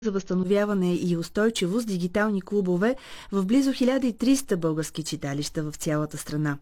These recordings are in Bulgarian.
за възстановяване и устойчивост дигитални клубове в близо 1300 български читалища в цялата страна.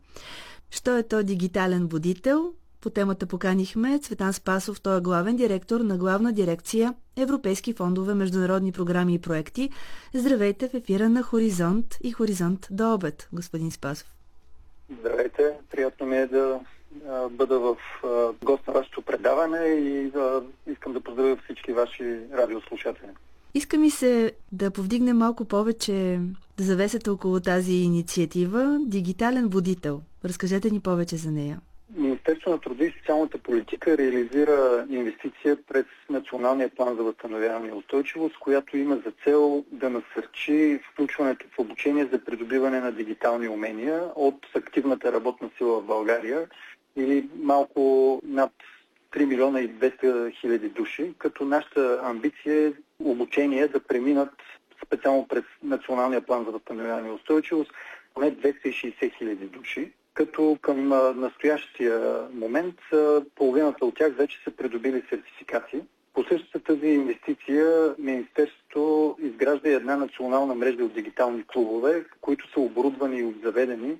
Що е то дигитален будител? По темата поканихме Цветан Спасов, той е главен директор на Главна дирекция Европейски фондове, международни програми и проекти. Здравейте в ефира на Хоризонт и Хоризонт до обед, господин Спасов. Здравейте, приятно ми е да бъда в гост на вашето предаване и искам да поздравя всички ваши радиослушатели. Иска ми се да повдигнем малко повече завесата около тази инициатива Дигитален будител. Разкажете ни повече за нея. Министерството на труда и социалната политика реализира инвестиция през Националния план за възстановяване и устойчивост, която има за цел да насърчи включването в обучение за придобиване на дигитални умения от активната работна сила в България или малко над 3 милиона и 200 хиляди души, като нашата амбиция е обучение да преминат специално през Националния план за възстановяване и устойчивост поне 260 хиляди души, като към настоящия момент половината от тях вече са придобили сертификати. По същата тази инвестиция Министерството изгражда една национална мрежа от дигитални клубове, които са оборудвани и обзаведени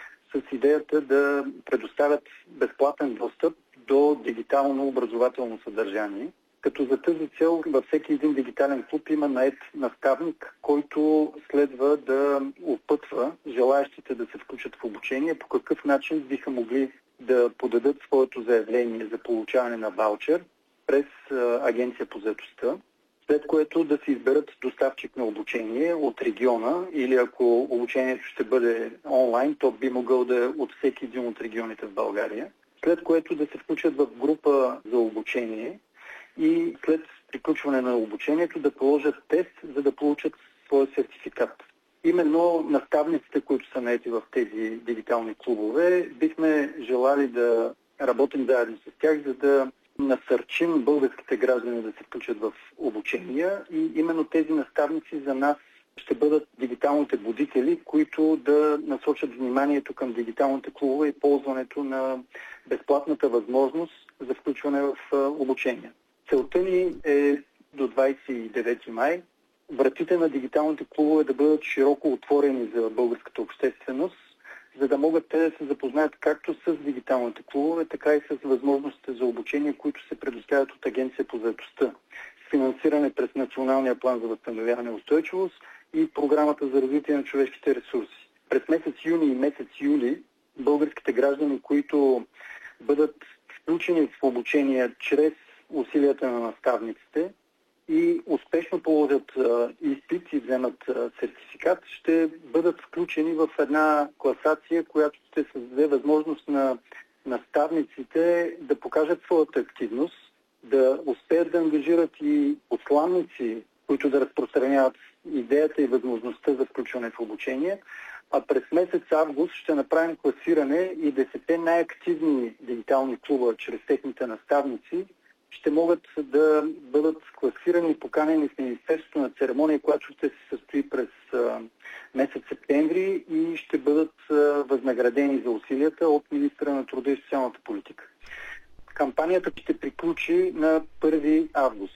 с идеята да предоставят безплатен достъп до дигитално образователно съдържание. Като за тази цел във всеки един дигитален клуб има нает наставник, който следва да опътва желаящите да се включат в обучение, по какъв начин биха могли да подадат своето заявление за получаване на ваучер през Агенция по заетостта, след което да се изберат доставчик на обучение от региона или ако обучението ще бъде онлайн, то би могъл да е от всеки един от регионите в България, след което да се включат в група за обучение и след приключване на обучението да положат тест, за да получат своя сертификат. Именно наставниците, които са наети в тези дигитални клубове, бихме желали да работим заедно с тях, за да насърчим българските граждани да се включат в обучения и именно тези наставници за нас ще бъдат дигиталните будители, които да насочат вниманието към дигиталните клубове и ползването на безплатната възможност за включване в обучение. Целта ни е до 29 май вратите на дигиталните клубове да бъдат широко отворени за българската общественост, за да могат те да се запознаят както с дигиталните клубове, така и с възможностите за обучение, които се предоставят от Агенция по заетостта, с финансиране през Националния план за възстановяване и устойчивост и Програмата за развитие на човешките ресурси. През месец юни и месец юли българските граждани, които бъдат включени в обучение чрез усилията на наставниците и успешно положат изпит и вземат сертификат, ще бъдат включени в една класация, която ще създаде възможност на наставниците да покажат своята активност, да успеят да ангажират и посланици, които да разпространяват идеята и възможността за включване в обучение. А през месец август ще направим класиране и 10 най-активни дигитални клуба чрез техните наставници ще могат да бъдат класирани и поканени в Министерството на церемония, която ще се състои през месец септември и ще бъдат възнаградени за усилията от министъра на труда и социалната политика. Кампанията ще приключи на 1 август.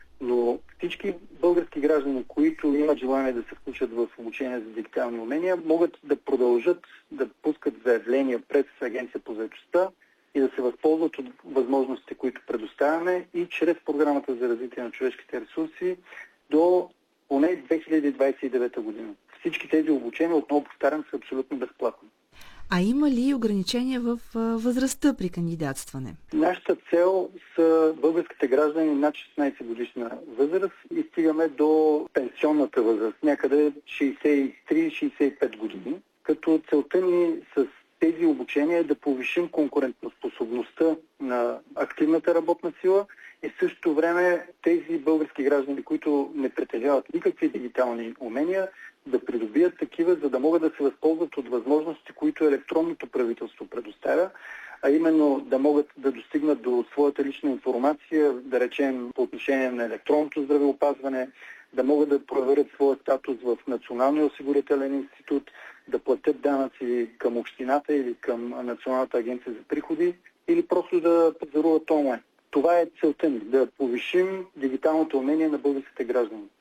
Но всички български граждани, които имат желание да се включат в обучение за дигитални умения, могат да продължат да пускат заявления през Агенция по заетостта и да се възползват от възможностите, които предоставяме и чрез Програмата за развитие на човешките ресурси до поне 2029 година. Всички тези обучения, отново повтарям, са абсолютно безплатни. А има ли ограничения в възрастта при кандидатстване? Нашата цел са българските граждани над 16 годишна възраст и стигаме до пенсионната възраст, някъде 63-65 години, като целта ни с тези обучения е да повишим конкурентоспособността на активната работна сила и в същото време тези български граждани, които не притежават никакви дигитални умения, да придобият такива, за да могат да се възползват от възможности, които електронното правителство предоставя, а именно да могат да достигнат до своята лична информация, да речем по отношение на електронното здравеопазване, да могат да проверят своя статус в Националния осигурителен институт, да платят данъци към общината или към Националната агенция за приходи или просто да пазаруват онлайн. Това е целта ни, да повишим дигиталното умение на българските граждани.